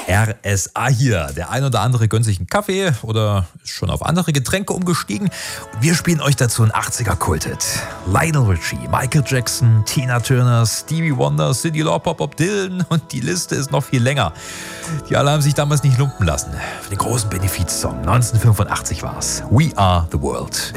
RSA hier. Der ein oder andere gönnt sich einen Kaffee oder ist schon auf andere Getränke umgestiegen. Und wir spielen euch dazu ein 80er-Kulthit. Lionel Richie, Michael Jackson, Tina Turner, Stevie Wonder, Cyndi Lauper, Bob Dylan und die Liste ist noch viel länger. Die alle haben sich damals nicht lumpen lassen. Für den großen Benefiz-Song 1985 war's. We Are the World.